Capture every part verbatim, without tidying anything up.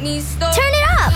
Turn it up!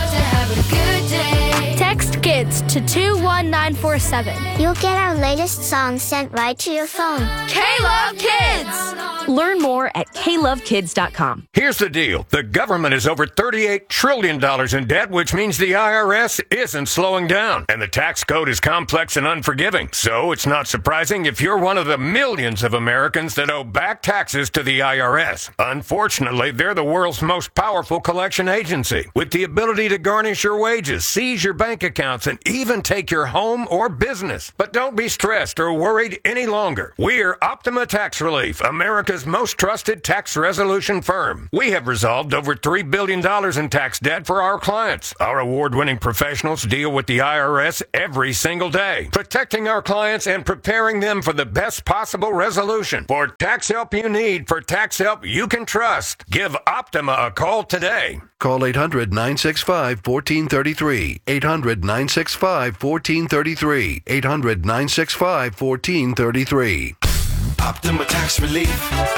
Text KIDS to two one nine four seven. You'll get our latest song sent right to your phone. K-Love Kids! Learn more at k love kids dot com. Here's the deal. The government is over thirty-eight trillion dollars in debt, which means the I R S isn't slowing down. And the tax code is complex and unforgiving. So it's not surprising if you're one of the millions of Americans that owe back taxes to the I R S. Unfortunately, they're the world's most powerful collection agency, with the ability to garnish your wages, seize your bank accounts, and even take your home or business. But don't be stressed or worried any longer. We're Optima Tax Relief, America's most trusted tax resolution firm. We have resolved over three billion dollars in tax debt for our clients. Our award-winning professionals deal with the I R S every single day, protecting our clients and preparing them for the best possible resolution. For tax help you need, for tax help you can trust, give Optima a call today. Call eight hundred, nine six five, one four three three. eight hundred, nine six five, one four three three. eight hundred, nine six five, one four three three. Optima Tax Relief.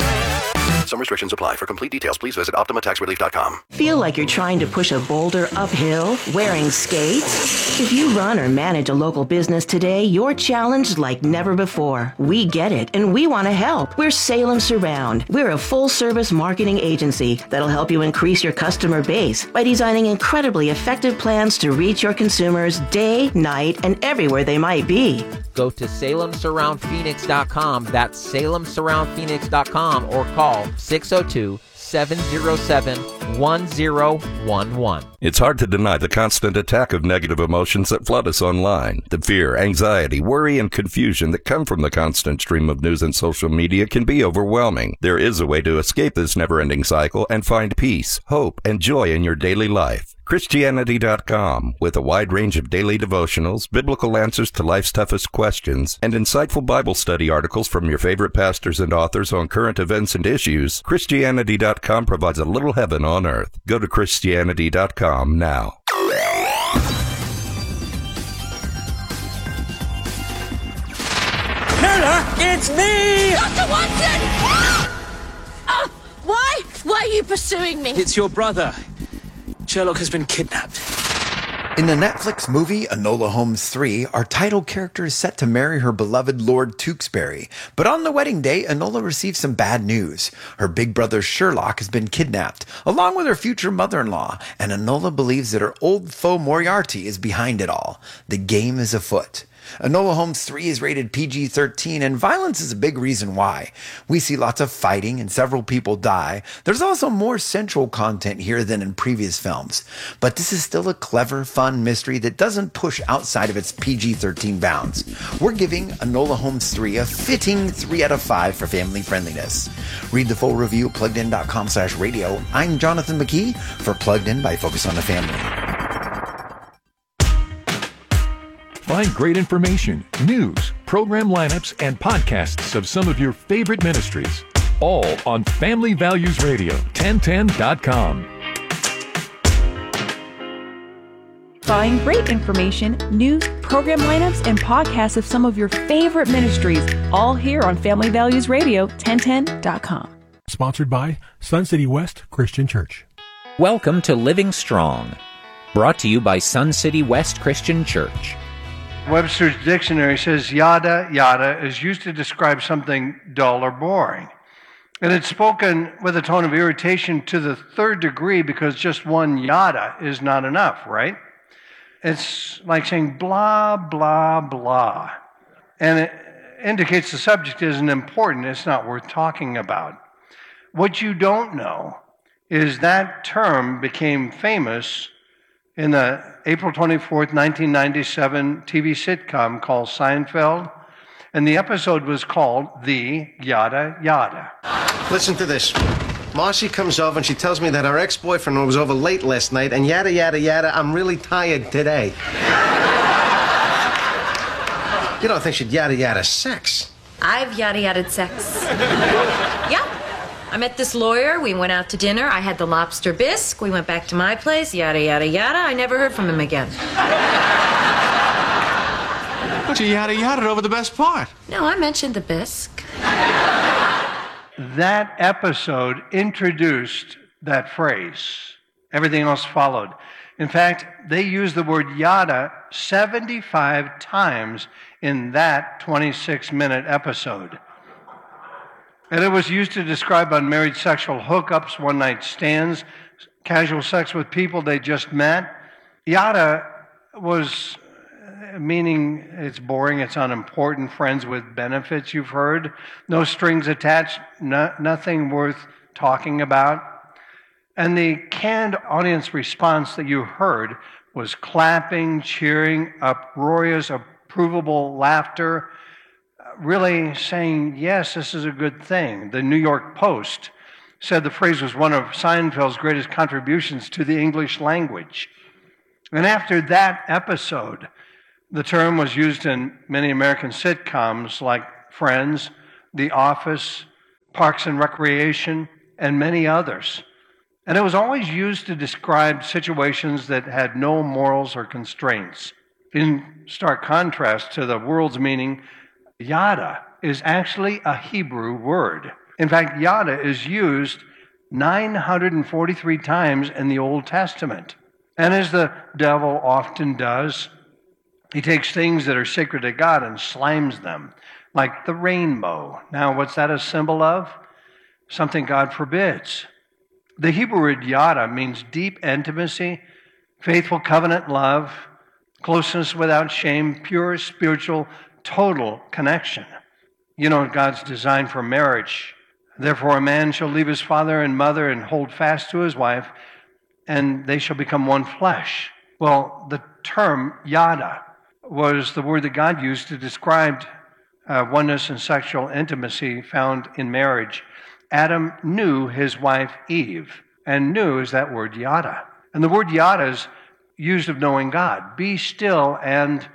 Some restrictions apply. For complete details, please visit optima tax relief dot com. Feel like you're trying to push a boulder uphill wearing skates? If you run or manage a local business today, you're challenged like never before. We get it, and we want to help. We're Salem Surround. We're a full-service marketing agency that'll help you increase your customer base by designing incredibly effective plans to reach your consumers day, night, and everywhere they might be. Go to salem surround phoenix dot com. That's salem surround phoenix dot com or call six oh two, seven oh seven, one oh one one. It's hard to deny the constant attack of negative emotions that flood us online. The fear, anxiety, worry, and confusion that come from the constant stream of news and social media can be overwhelming. There is a way to escape this never-ending cycle and find peace, hope, and joy in your daily life. Christianity dot com, with a wide range of daily devotionals, biblical answers to life's toughest questions, and insightful Bible study articles from your favorite pastors and authors on current events and issues, Christianity dot com provides a little heaven on earth. Go to Christianity dot com now. Nella, it's me! Doctor Watson! Uh, why? Why are you pursuing me? It's your brother. Sherlock has been kidnapped. In the Netflix movie Enola Holmes three, our title character is set to marry her beloved Lord Tewkesbury. But on the wedding day, Enola receives some bad news. Her big brother Sherlock has been kidnapped, along with her future mother-in-law, and Enola believes that her old foe Moriarty is behind it all. The game is afoot. Enola Holmes three is rated P G thirteen, and violence is a big reason why. We see lots of fighting and several people die. There's also more sensual content here than in previous films. But this is still a clever, fun mystery that doesn't push outside of its P G thirteen bounds. We're giving Enola Holmes three a fitting three out of five for family friendliness. Read the full review at plugged in dot com slash radio. I'm Jonathan McKee for Plugged In by Focus on the Family. Find great information, news, program lineups, and podcasts of some of your favorite ministries, all on Family Values Radio, ten ten dot com. Find great information, news, program lineups, and podcasts of some of your favorite ministries, all here on Family Values Radio, ten ten dot com. Sponsored by Sun City West Christian Church. Welcome to Living Strong, brought to you by Sun City West Christian Church. Webster's Dictionary says yada, yada is used to describe something dull or boring. And it's spoken with a tone of irritation to the third degree because just one yada is not enough, right? It's like saying blah, blah, blah. And it indicates the subject isn't important, it's not worth talking about. What you don't know is that term became famous in the April twenty-fourth, nineteen ninety-seven T V sitcom called Seinfeld, and the episode was called The Yada Yada. Listen to this. Marcy comes over and she tells me that her ex-boyfriend was over late last night, and yada, yada, yada, I'm really tired today. You don't think she'd yada, yada sex? I've yada, yada sex. Yeah. I met this lawyer, we went out to dinner, I had the lobster bisque, we went back to my place, yada, yada, yada. I never heard from him again. But you yada, yada over the best part. No, I mentioned the bisque. That episode introduced that phrase, Everything else followed. In fact, they used the word yada seventy-five times in that twenty-six minute episode. And it was used to describe unmarried sexual hookups, one-night stands, casual sex with people they just met. Yada was meaning it's boring, it's unimportant, friends with benefits, you've heard. No strings attached, no, nothing worth talking about. And the canned audience response that you heard was clapping, cheering, uproarious, approvable laughter, really saying, yes, this is a good thing. The New York Post said the phrase was one of Seinfeld's greatest contributions to the English language. And after that episode, the term was used in many American sitcoms like Friends, The Office, Parks and Recreation, and many others. And it was always used to describe situations that had no morals or constraints. In stark contrast to the world's meaning, yada is actually a Hebrew word. In fact, yada is used nine hundred forty-three times in the Old Testament. And as the devil often does, he takes things that are sacred to God and slimes them, like the rainbow. Now, what's that a symbol of? Something God forbids. The Hebrew word yada means deep intimacy, faithful covenant love, closeness without shame, pure spiritual, total connection. You know God's design for marriage. Therefore, a man shall leave his father and mother and hold fast to his wife, and they shall become one flesh. Well, the term yada was the word that God used to describe uh, oneness and sexual intimacy found in marriage. Adam knew his wife Eve, and knew is that word yada. And the word yada is used of knowing God. Be still and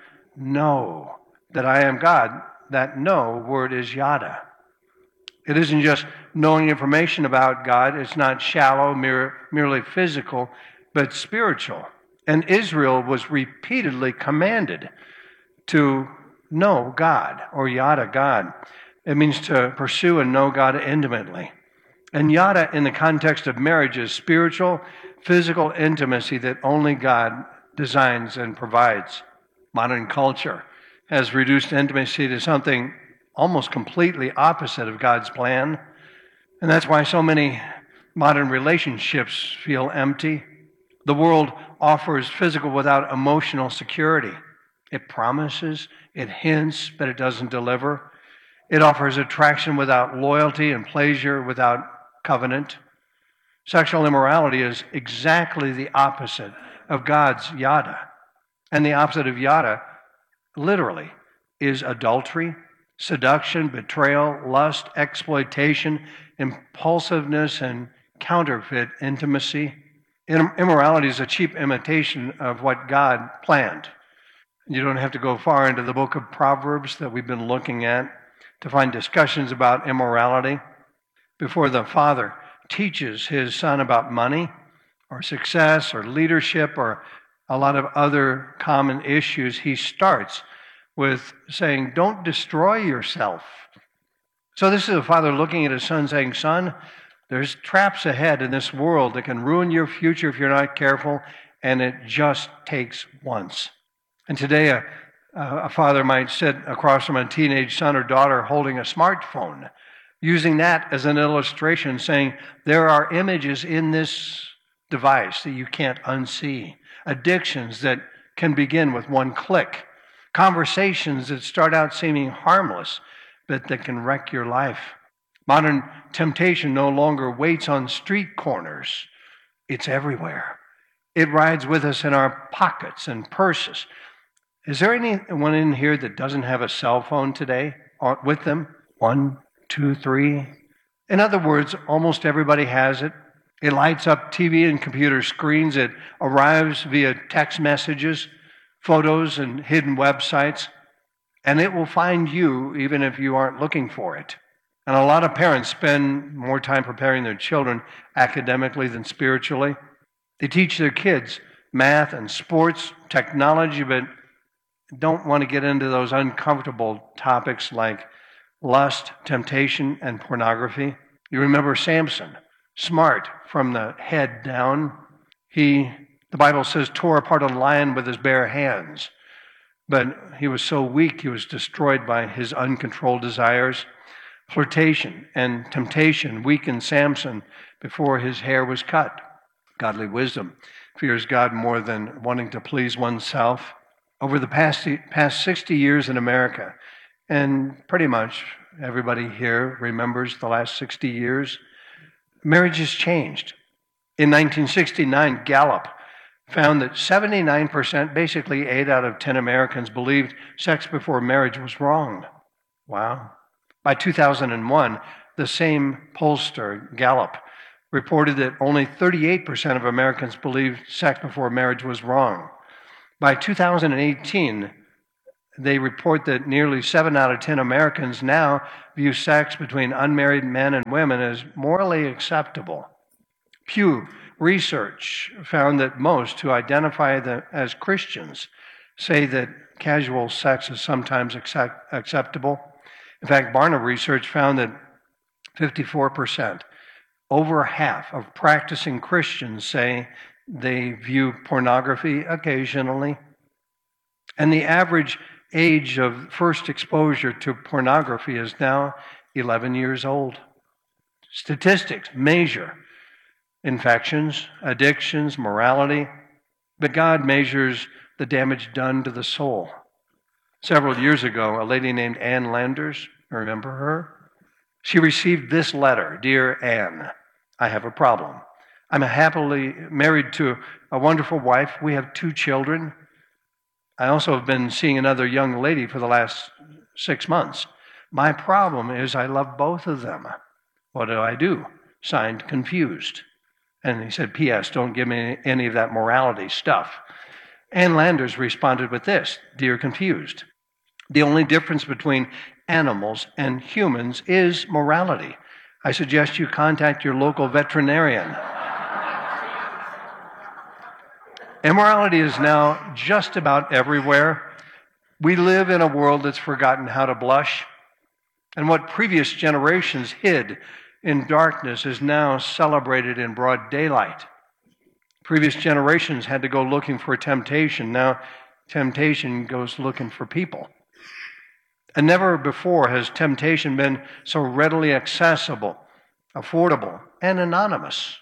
know that I am God. That know word is yada. It isn't just knowing information about God. It's not shallow, mere, merely physical, but spiritual. And Israel was repeatedly commanded to know God, or yada God. It means to pursue and know God intimately. And yada in the context of marriage is spiritual, physical intimacy that only God designs and provides. Modern culture has reduced intimacy to something almost completely opposite of God's plan. And that's why so many modern relationships feel empty. The world offers physical without emotional security. It promises, it hints, but it doesn't deliver. It offers attraction without loyalty and pleasure without covenant. Sexual immorality is exactly the opposite of God's yada. And the opposite of yada, literally, is adultery, seduction, betrayal, lust, exploitation, impulsiveness, and counterfeit intimacy. Immorality is a cheap imitation of what God planned. You don't have to go far into the book of Proverbs that we've been looking at to find discussions about immorality. Before the father teaches his son about money or success or leadership or a lot of other common issues, he starts with saying, don't destroy yourself. So this is a father looking at his son saying, son, there's traps ahead in this world that can ruin your future if you're not careful, and it just takes once. And today a, a father might sit across from a teenage son or daughter holding a smartphone, using that as an illustration, saying there are images in this device that you can't unsee, addictions that can begin with one click, conversations that start out seeming harmless, but that can wreck your life. Modern temptation no longer waits on street corners. It's everywhere. It rides with us in our pockets and purses. Is there anyone in here that doesn't have a cell phone today with them? One, two, three. In other words, almost everybody has it. It lights up T V and computer screens. It arrives via text messages, photos, and hidden websites. And it will find you even if you aren't looking for it. And a lot of parents spend more time preparing their children academically than spiritually. They teach their kids math and sports, technology, but don't want to get into those uncomfortable topics like lust, temptation, and pornography. You remember Samson, smart from the head down. He, the Bible says, tore apart a lion with his bare hands. But he was so weak, he was destroyed by his uncontrolled desires. Flirtation and temptation weakened Samson before his hair was cut. Godly wisdom fears God more than wanting to please oneself. Over the past, past sixty years in America, and pretty much everybody here remembers the last sixty years, marriage has changed. In nineteen sixty-nine, Gallup found that seventy-nine percent, basically eight out of ten Americans, believed sex before marriage was wrong. Wow. By two thousand one, the same pollster, Gallup, reported that only thirty-eight percent of Americans believed sex before marriage was wrong. By two thousand eighteen, they report that nearly seven out of ten Americans now view sex between unmarried men and women as morally acceptable. Pew Research found that most who identify the, as Christians say that casual sex is sometimes accept, acceptable. In fact, Barna Research found that fifty-four percent, over half of practicing Christians say they view pornography occasionally. And the average age of first exposure to pornography is now eleven years old. Statistics measure infections, addictions, morality, but God measures the damage done to the soul. Several years ago, a lady named Ann Landers, remember her? She received this letter: Dear Ann, I have a problem. I'm happily married to a wonderful wife. We have two children. I also have been seeing another young lady for the last six months. My problem is I love both of them. What do I do? Signed, Confused. And he said, P S, don't give me any of that morality stuff. Ann Landers responded with this: Dear Confused, the only difference between animals and humans is morality. I suggest you contact your local veterinarian. Immorality is now just about everywhere. We live in a world that's forgotten how to blush. And what previous generations hid in darkness is now celebrated in broad daylight. Previous generations had to go looking for temptation. Now temptation goes looking for people. And never before has temptation been so readily accessible, affordable, and anonymous.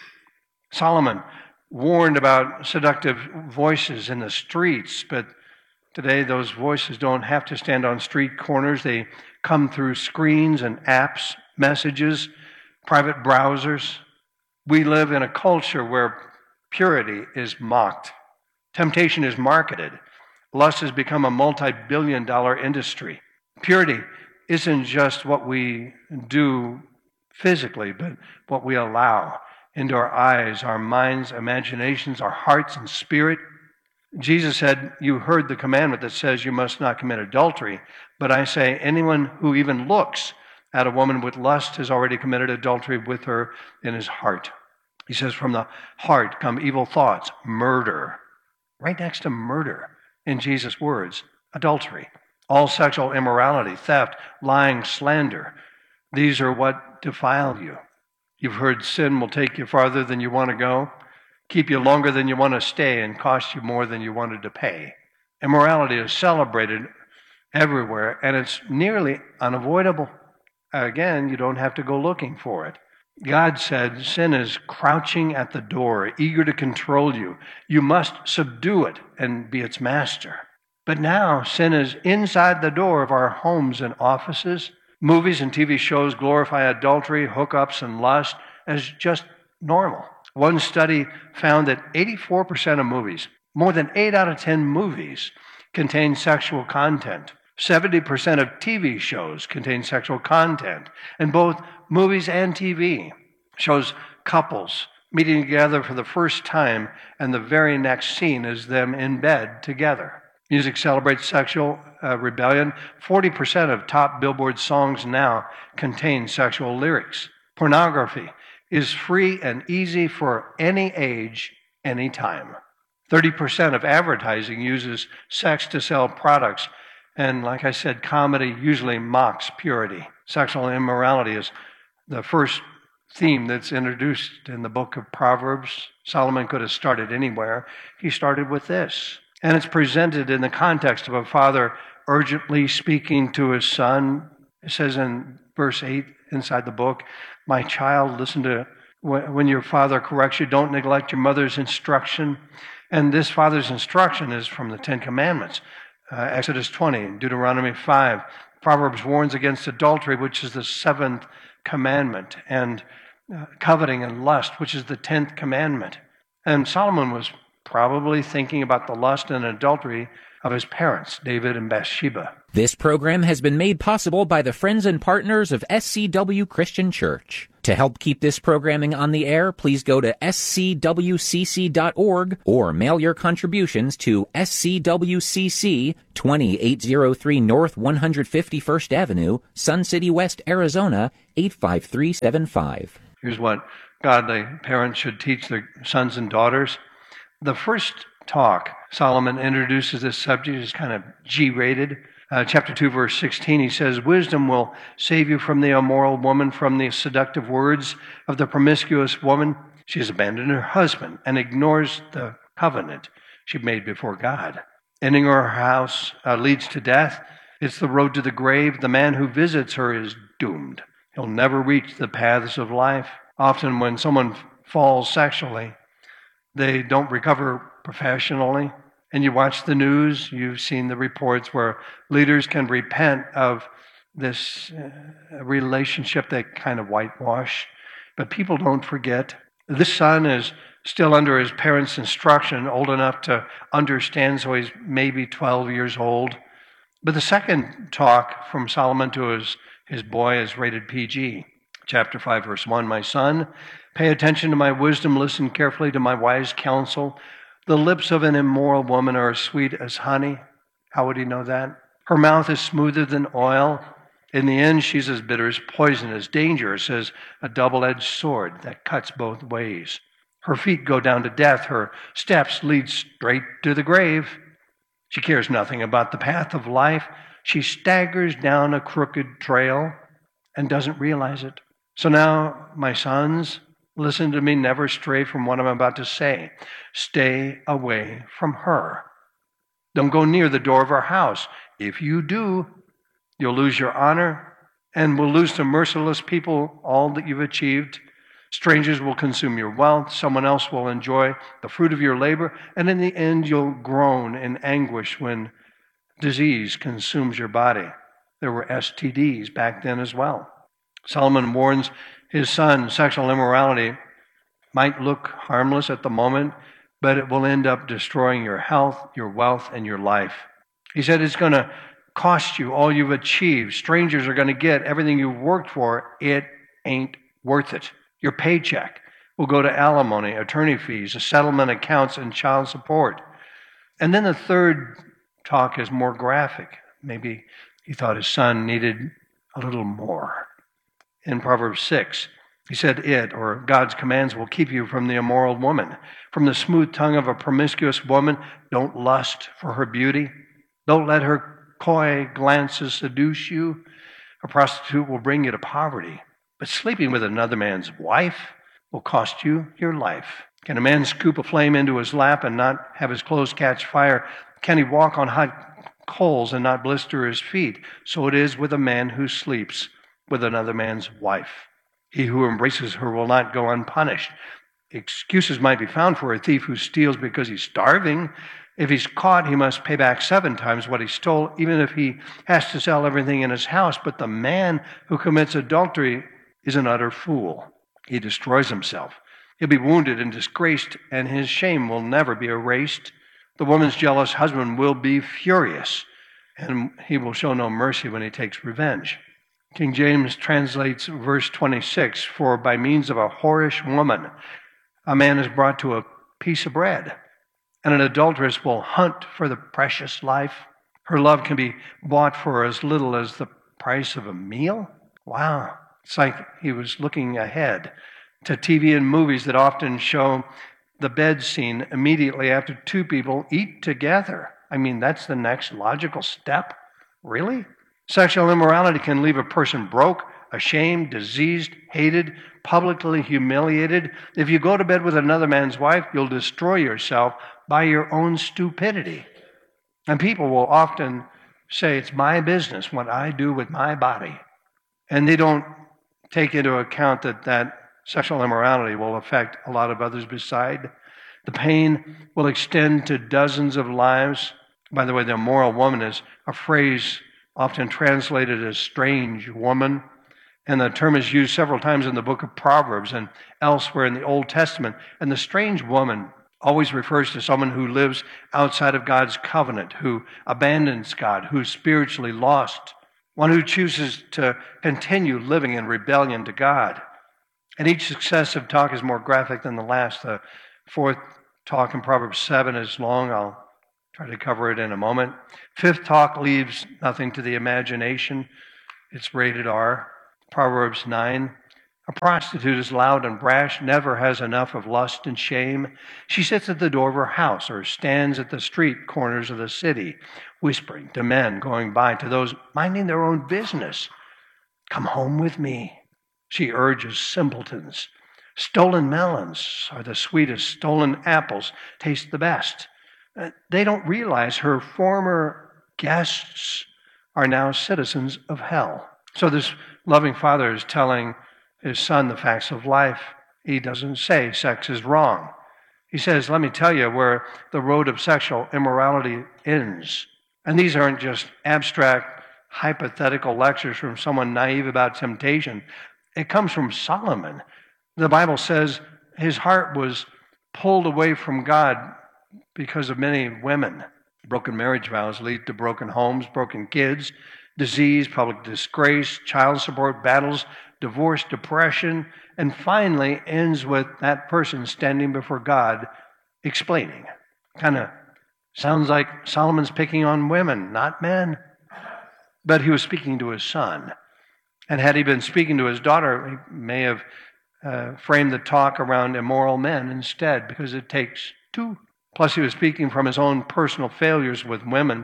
Solomon warned about seductive voices in the streets, but today those voices don't have to stand on street corners. They come through screens and apps, messages, private browsers. We live in a culture where purity is mocked. Temptation is marketed. Lust has become a multi-billion dollar industry. Purity isn't just what we do physically, but what we allow into our eyes, our minds, imaginations, our hearts, and spirit. Jesus said, you heard the commandment that says you must not commit adultery, but I say anyone who even looks at a woman with lust has already committed adultery with her in his heart. He says, from the heart come evil thoughts, murder. Right next to murder, in Jesus' words, adultery. All sexual immorality, theft, lying, slander. These are what defile you. You've heard sin will take you farther than you want to go, keep you longer than you want to stay, and cost you more than you wanted to pay. Immorality is celebrated everywhere, and it's nearly unavoidable. Again, you don't have to go looking for it. God said sin is crouching at the door, eager to control you. You must subdue it and be its master. But now sin is inside the door of our homes and offices. Movies and T V shows glorify adultery, hookups, and lust as just normal. One study found that eighty-four percent of movies, more than eight out of ten movies, contain sexual content. seventy percent of T V shows contain sexual content. And both movies and T V shows couples meeting together for the first time, and the very next scene is them in bed together. Music celebrates sexual uh, rebellion. forty percent of top Billboard songs now contain sexual lyrics. Pornography is free and easy for any age, any time. thirty percent of advertising uses sex to sell products. And like I said, comedy usually mocks purity. Sexual immorality is the first theme that's introduced in the book of Proverbs. Solomon could have started anywhere. He started with this. And it's presented in the context of a father urgently speaking to his son. It says in verse eight inside the book, "My child, listen to when your father corrects you, don't neglect your mother's instruction." And this father's instruction is from the Ten Commandments. Uh, Exodus twenty, Deuteronomy five. Proverbs warns against adultery, which is the seventh commandment, and uh, coveting and lust, which is the tenth commandment. And Solomon was probably thinking about the lust and adultery of his parents, David and Bathsheba. This program has been made possible by the friends and partners of S C W Christian Church. To help keep this programming on the air, please go to S C W C C dot org or mail your contributions to S C W C C, twenty-eight oh three North one hundred fifty-first Avenue, Sun City West, Arizona, eight five three seven five. Here's what godly parents should teach their sons and daughters. The first talk, Solomon introduces this subject, is kind of G-rated. Uh, chapter two, verse sixteen, he says, "Wisdom will save you from the immoral woman, from the seductive words of the promiscuous woman. She has abandoned her husband and ignores the covenant she made before God. Entering her house uh, leads to death. It's the road to the grave. The man who visits her is doomed. He'll never reach the paths of life." Often when someone falls sexually, they don't recover professionally. And you watch the news, you've seen the reports where leaders can repent of this uh, relationship they kind of whitewash. But people don't forget. This son is still under his parents' instruction, old enough to understand, so he's maybe twelve years old. But the second talk from Solomon to his, his boy is rated P G. Chapter five, verse one, "My son, pay attention to my wisdom, listen carefully to my wise counsel. The lips of an immoral woman are as sweet as honey." How would he know that? "Her mouth is smoother than oil. In the end, she's as bitter as poison, as dangerous as a double-edged sword that cuts both ways. Her feet go down to death. Her steps lead straight to the grave. She cares nothing about the path of life. She staggers down a crooked trail and doesn't realize it. So now, my sons, listen to me, never stray from what I'm about to say. Stay away from her. Don't go near the door of her house. If you do, you'll lose your honor and will lose to merciless people all that you've achieved. Strangers will consume your wealth. Someone else will enjoy the fruit of your labor. And in the end, you'll groan in anguish when disease consumes your body. There were S T Ds back then as well. Solomon warns his son sexual immorality might look harmless at the moment, but it will end up destroying your health, your wealth, and your life. He said it's going to cost you all you've achieved. Strangers are going to get everything you've worked for. It ain't worth it. Your paycheck will go to alimony, attorney fees, settlement accounts, and child support. And then the third talk is more graphic. Maybe he thought his son needed a little more. In Proverbs six, he said, "It, or God's commands, will keep you from the immoral woman, from the smooth tongue of a promiscuous woman. Don't lust for her beauty. Don't let her coy glances seduce you. A prostitute will bring you to poverty, but sleeping with another man's wife will cost you your life. Can a man scoop a flame into his lap and not have his clothes catch fire? Can he walk on hot coals and not blister his feet? So it is with a man who sleeps with another man's wife. He who embraces her will not go unpunished." Excuses might be found for a thief who steals because he's starving. If he's caught, he must pay back seven times what he stole, even if he has to sell everything in his house. But the man who commits adultery is an utter fool. He destroys himself. He'll be wounded and disgraced, and his shame will never be erased. The woman's jealous husband will be furious, and he will show no mercy when he takes revenge. King James translates verse twenty-six, "For by means of a whorish woman, a man is brought to a piece of bread, and an adulteress will hunt for the precious life. Her love can be bought for as little as the price of a meal." Wow. It's like he was looking ahead to T V and movies that often show the bed scene immediately after two people eat together. I mean, that's the next logical step. Really? Sexual immorality can leave a person broke, ashamed, diseased, hated, publicly humiliated. If you go to bed with another man's wife, you'll destroy yourself by your own stupidity. And people will often say, it's my business what I do with my body. And they don't take into account that that sexual immorality will affect a lot of others beside. The pain will extend to dozens of lives. By the way, the immoral woman is a phrase often translated as strange woman. And the term is used several times in the book of Proverbs and elsewhere in the Old Testament. And the strange woman always refers to someone who lives outside of God's covenant, who abandons God, who's spiritually lost, one who chooses to continue living in rebellion to God. And each successive talk is more graphic than the last. The fourth talk in Proverbs seven is long. I'll try to cover it in a moment. Fifth talk leaves nothing to the imagination. It's rated R. Proverbs nine. A prostitute is loud and brash, never has enough of lust and shame. She sits at the door of her house or stands at the street corners of the city, whispering to men going by, to those minding their own business. Come home with me, she urges simpletons. Stolen melons are the sweetest. Stolen apples taste the best. Uh, they don't realize her former guests are now citizens of hell. So this loving father is telling his son the facts of life. He doesn't say sex is wrong. He says, let me tell you where the road of sexual immorality ends. And these aren't just abstract, hypothetical lectures from someone naive about temptation. It comes from Solomon. The Bible says his heart was pulled away from God because of many women. Broken marriage vows lead to broken homes, broken kids, disease, public disgrace, child support, battles, divorce, depression, and finally ends with that person standing before God explaining. Kind of sounds like Solomon's picking on women, not men. But he was speaking to his son. And had he been speaking to his daughter, he may have uh, framed the talk around immoral men instead, because it takes two. Plus, he was speaking from his own personal failures with women.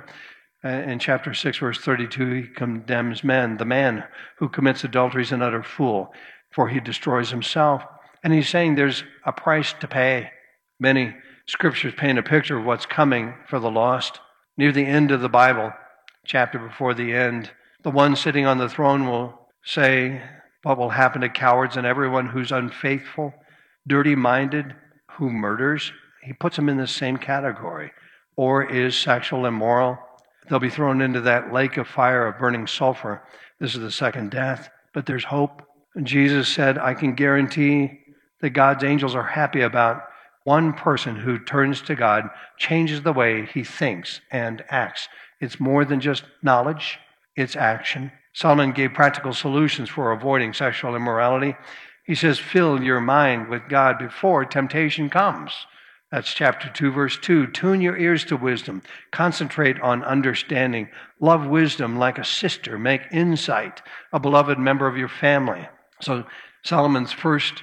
In chapter six, verse thirty-two, he condemns men. The man who commits adultery is an utter fool, for he destroys himself. And he's saying there's a price to pay. Many scriptures paint a picture of what's coming for the lost. Near the end of the Bible, chapter before the end, the one sitting on the throne will say what will happen to cowards and everyone who's unfaithful, dirty-minded, who murders. He puts them in the same category, or is sexual immoral. They'll be thrown into that lake of fire of burning sulfur. This is the second death, but there's hope. And Jesus said, I can guarantee that God's angels are happy about one person who turns to God, changes the way he thinks and acts. It's more than just knowledge, it's action. Solomon gave practical solutions for avoiding sexual immorality. He says, fill your mind with God before temptation comes. That's chapter two, verse two. Tune your ears to wisdom. Concentrate on understanding. Love wisdom like a sister. Make insight a beloved member of your family. So Solomon's first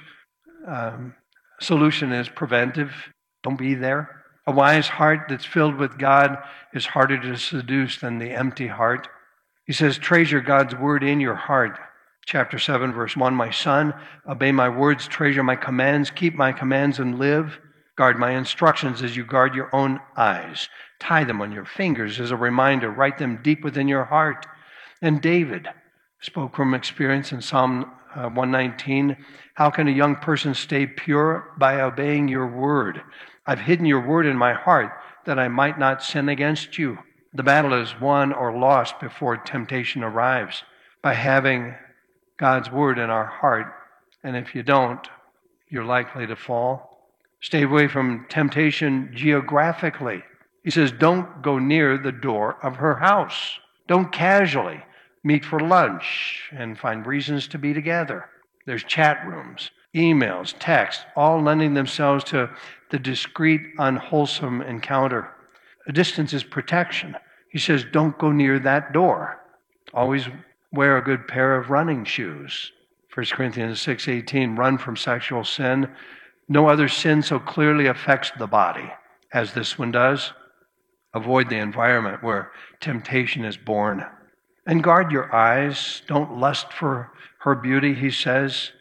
um, solution is preventive. Don't be there. A wise heart that's filled with God is harder to seduce than the empty heart. He says, treasure God's word in your heart. Chapter seven, verse one. My son, obey my words, treasure my commands, keep my commands and live. Guard my instructions as you guard your own eyes. Tie them on your fingers as a reminder. Write them deep within your heart. And David spoke from experience in Psalm uh, one nineteen. How can a young person stay pure? By obeying your word. I've hidden your word in my heart that I might not sin against you. The battle is won or lost before temptation arrives by having God's word in our heart. And if you don't, you're likely to fall. Stay away from temptation geographically. He says, don't go near the door of her house. Don't casually meet for lunch and find reasons to be together. There's chat rooms, emails, texts, all lending themselves to the discreet, unwholesome encounter. A distance is protection. He says, don't go near that door. Always wear a good pair of running shoes. First Corinthians six eighteen, run from sexual sin. No other sin so clearly affects the body as this one does. Avoid the environment where temptation is born. And guard your eyes. Don't lust for her beauty, he says.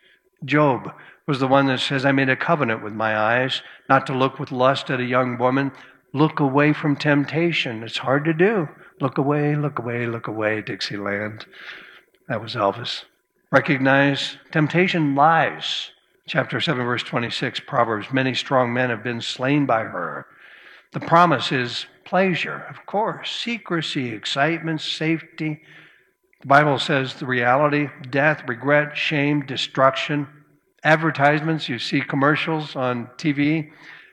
Job was the one that says, I made a covenant with my eyes not to look with lust at a young woman. Look away from temptation. It's hard to do. Look away, look away, look away, Dixieland. That was Elvis. Recognize temptation lies. Chapter seven, verse twenty-six, Proverbs, many strong men have been slain by her. The promise is pleasure, of course, secrecy, excitement, safety. The Bible says the reality, death, regret, shame, destruction. Advertisements, you see commercials on T V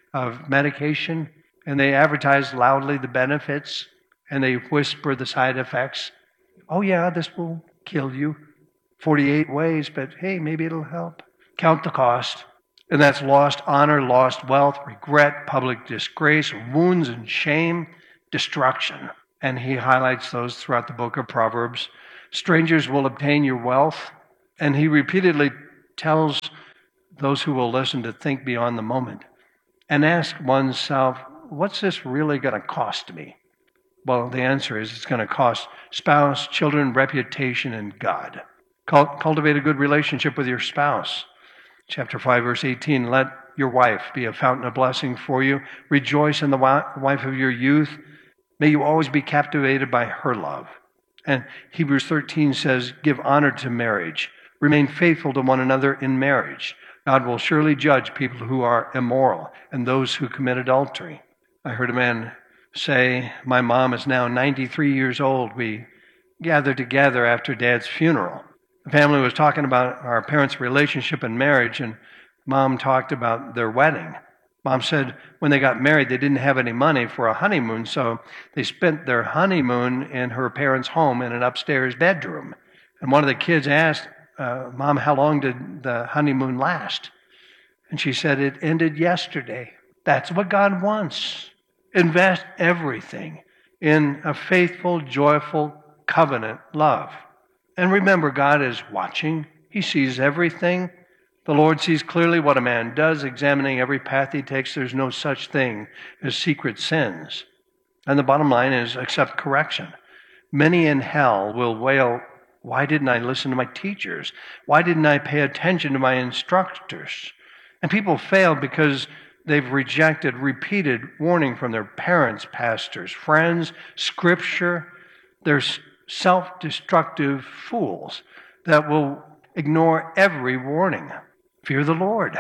of medication, and they advertise loudly the benefits, and they whisper the side effects. Oh yeah, this will kill you. forty-eight ways, but hey, maybe it'll help. Count the cost. And that's lost honor, lost wealth, regret, public disgrace, wounds and shame, destruction. And he highlights those throughout the book of Proverbs. Strangers will obtain your wealth. And he repeatedly tells those who will listen to think beyond the moment and ask oneself, what's this really going to cost me? Well, the answer is it's going to cost spouse, children, reputation, and God. Cultivate a good relationship with your spouse. Chapter five, verse eighteen, let your wife be a fountain of blessing for you. Rejoice in the wife of your youth. May you always be captivated by her love. And Hebrews thirteen says, give honor to marriage. Remain faithful to one another in marriage. God will surely judge people who are immoral and those who commit adultery. I heard a man say, my mom is now ninety-three years old. We gathered together after Dad's funeral. The family was talking about our parents' relationship and marriage, and Mom talked about their wedding. Mom said when they got married, they didn't have any money for a honeymoon, so they spent their honeymoon in her parents' home in an upstairs bedroom. And one of the kids asked, uh, Mom, how long did the honeymoon last? And she said, it ended yesterday. That's what God wants. Invest everything in a faithful, joyful, covenant love. And remember, God is watching. He sees everything. The Lord sees clearly what a man does, examining every path he takes. There's no such thing as secret sins. And the bottom line is accept correction. Many in hell will wail, why didn't I listen to my teachers? Why didn't I pay attention to my instructors? And people fail because they've rejected repeated warning from their parents, pastors, friends, scripture. They're self-destructive fools that will ignore every warning. Fear the Lord.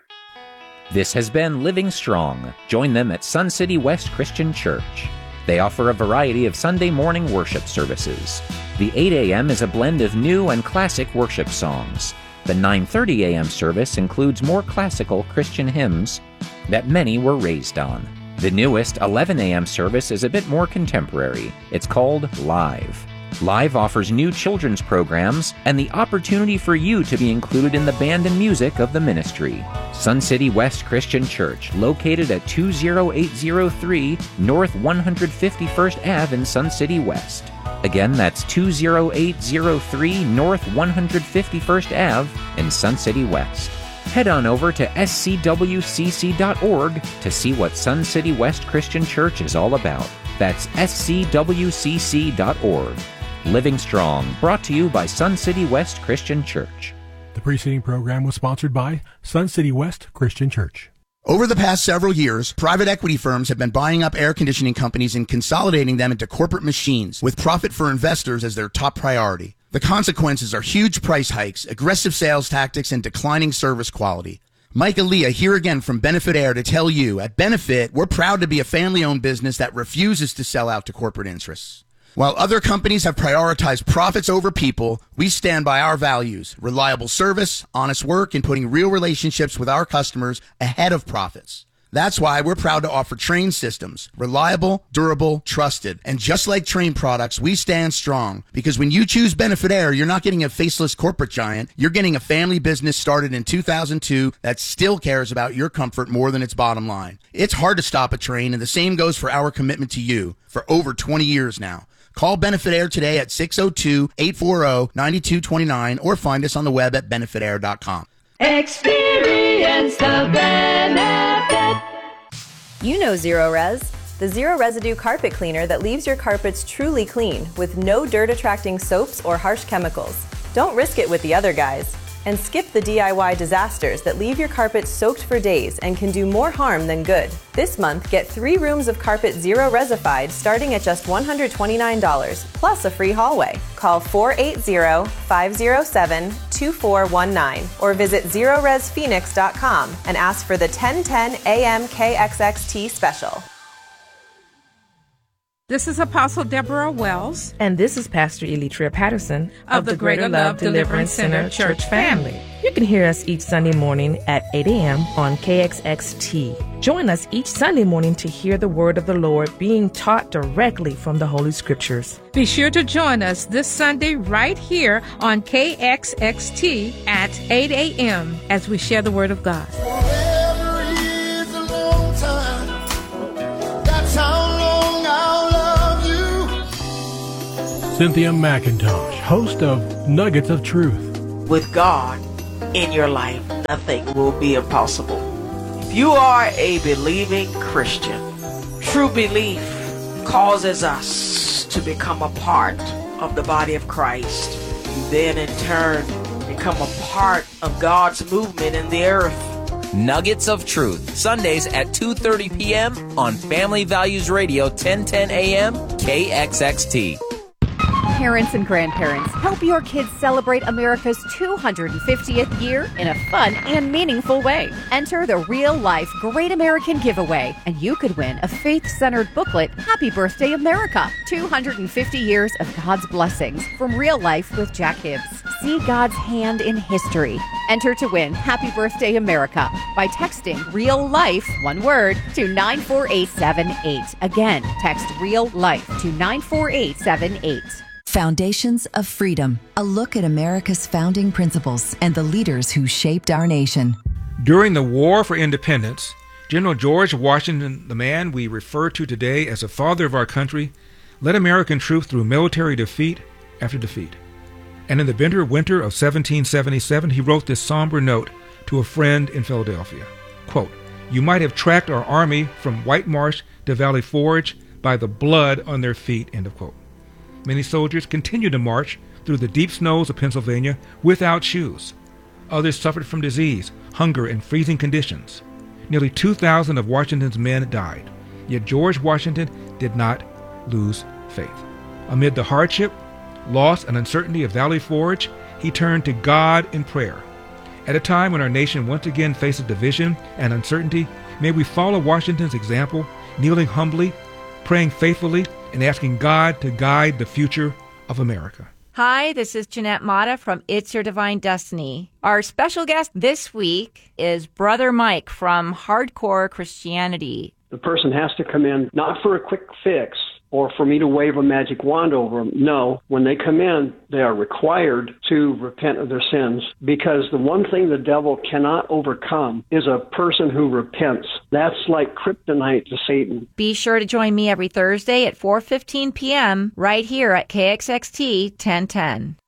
This has been Living Strong. Join them at Sun City West Christian Church. They offer a variety of Sunday morning worship services. The eight a.m. is a blend of new and classic worship songs. The nine thirty a.m. service includes more classical Christian hymns that many were raised on. The newest eleven a.m. service is a bit more contemporary. It's called Live. Live offers new children's programs and the opportunity for you to be included in the band and music of the ministry. Sun City West Christian Church, located at two oh eight oh three North one hundred fifty-first Avenue in Sun City West. Again, that's two oh eight oh three North one hundred fifty-first Avenue in Sun City West. Head on over to S C W C C dot org to see what Sun City West Christian Church is all about. That's S C W C C dot org. Living Strong, brought to you by Sun City West Christian Church. The preceding program was sponsored by Sun City West Christian Church. Over the past several years, private equity firms have been buying up air conditioning companies and consolidating them into corporate machines, with profit for investors as their top priority. The consequences are huge price hikes, aggressive sales tactics, and declining service quality. Mike Aaliyah here again from Benefit Air to tell you, at Benefit, we're proud to be a family-owned business that refuses to sell out to corporate interests. While other companies have prioritized profits over people, we stand by our values: reliable service, honest work, and putting real relationships with our customers ahead of profits. That's why we're proud to offer Trane systems. Reliable, durable, trusted. And just like Trane products, we stand strong. Because when you choose Benefit Air, you're not getting a faceless corporate giant. You're getting a family business started in two thousand two that still cares about your comfort more than its bottom line. It's hard to stop a Trane, and the same goes for our commitment to you for over twenty years now. Call Benefit Air today at six oh two, eight four oh, nine two two nine or find us on the web at benefit air dot com. Experience the benefit. You know Zero Res, the zero residue carpet cleaner that leaves your carpets truly clean with no dirt attracting soaps or harsh chemicals. Don't risk it with the other guys. And skip the D I Y disasters that leave your carpet soaked for days and can do more harm than good. This month, get three rooms of carpet Zero Resified starting at just one hundred twenty-nine dollars, plus a free hallway. Call four eight zero, five zero seven, two four one nine or visit zero res phoenix dot com and ask for the ten ten A M K X X T special. This is Apostle Deborah Wells. And this is Pastor Elitria Patterson of, of the Greater Love Deliverance Center Church family. You can hear us each Sunday morning at eight a.m. on K X X T. Join us each Sunday morning to hear the word of the Lord being taught directly from the Holy Scriptures. Be sure to join us this Sunday right here on K X X T at eight a.m. as we share the word of God. Forever is a long time. That's how long I'll love you. Cynthia McIntosh, host of Nuggets of Truth. With God in your life, nothing will be impossible. If you are a believing Christian, true belief causes us to become a part of the body of Christ. You then in turn become a part of God's movement in the earth. Nuggets of Truth, Sundays at two thirty p.m. on Family Values Radio, ten ten a.m. K X X T. Parents and grandparents, help your kids celebrate America's two hundred fiftieth year in a fun and meaningful way. Enter the Real Life Great American Giveaway, and you could win a faith-centered booklet, Happy Birthday America, two hundred fifty years of God's blessings from Real Life with Jack Hibbs. See God's hand in history. Enter to win Happy Birthday America by texting Real Life, one word, to nine four eight seven eight. Again, text Real Life to nine four eight seven eight. Foundations of Freedom, a look at America's founding principles and the leaders who shaped our nation. During the War for Independence, General George Washington, the man we refer to today as the father of our country, led American troops through military defeat after defeat. And in the bitter winter of seventeen seventy-seven, he wrote this somber note to a friend in Philadelphia. Quote, "You might have tracked our army from White Marsh to Valley Forge by the blood on their feet," end of quote. Many soldiers continued to march through the deep snows of Pennsylvania without shoes. Others suffered from disease, hunger, and freezing conditions. Nearly two thousand of Washington's men died. Yet George Washington did not lose faith. Amid the hardship, loss, and uncertainty of Valley Forge, he turned to God in prayer. At a time when our nation once again faces division and uncertainty, may we follow Washington's example, kneeling humbly, praying faithfully, and asking God to guide the future of America. Hi, this is Jeanette Mata from It's Your Divine Destiny. Our special guest this week is Brother Mike from Hardcore Christianity. The person has to come in not for a quick fix or for me to wave a magic wand over them. No, when they come in, they are required to repent of their sins, because the one thing the devil cannot overcome is a person who repents. That's like kryptonite to Satan. Be sure to join me every Thursday at four fifteen p.m. right here at K X X T ten ten.